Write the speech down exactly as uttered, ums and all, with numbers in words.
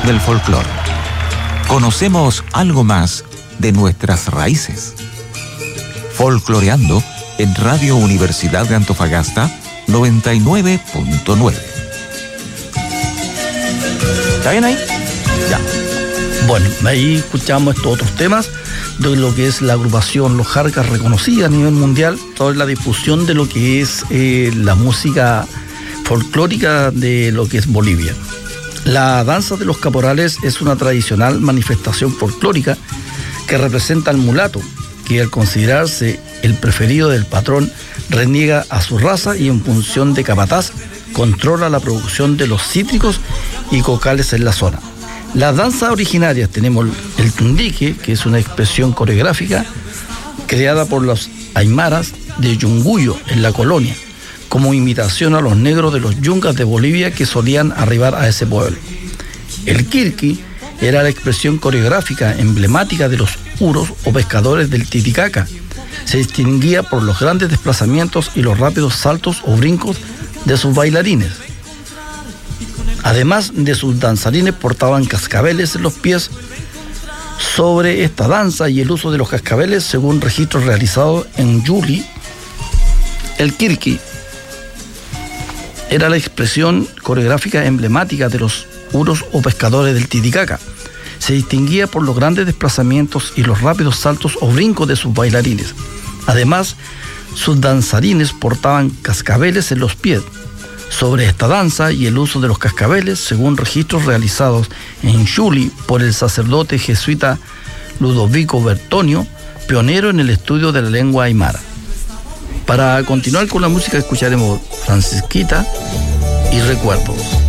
del folclore. Conocemos algo más de nuestras raíces. Folcloreando en Radio Universidad de Antofagasta noventa y nueve punto nueve. ¿Está bien ahí? Ya. Bueno, ahí escuchamos estos otros temas de lo que es la agrupación Los Jarcas, reconocida a nivel mundial, toda la difusión de lo que es eh, la música folclórica de lo que es Bolivia. La danza de los caporales es una tradicional manifestación folclórica que representa al mulato, que al considerarse el preferido del patrón reniega a su raza y en función de capataz controla la producción de los cítricos y cocales en la zona. Las danzas originarias tenemos el tundique, que es una expresión coreográfica creada por los aymaras de Yunguyo en la colonia, como imitación a los negros de los yungas de Bolivia que solían arribar a ese pueblo. El kirki era la expresión coreográfica emblemática de los uros o pescadores del Titicaca. Se distinguía por los grandes desplazamientos y los rápidos saltos o brincos de sus bailarines. Además de sus danzarines portaban cascabeles en los pies. Sobre esta danza y el uso de los cascabeles, según registros realizados en Yuli, el kirki era la expresión coreográfica emblemática de los uros o pescadores del Titicaca. Se distinguía por los grandes desplazamientos y los rápidos saltos o brincos de sus bailarines. Además, sus danzarines portaban cascabeles en los pies. Sobre esta danza y el uso de los cascabeles, según registros realizados en Yuli por el sacerdote jesuita Ludovico Bertonio, pionero en el estudio de la lengua aymara. Para continuar con la música escucharemos Francisquita y Recuerdos.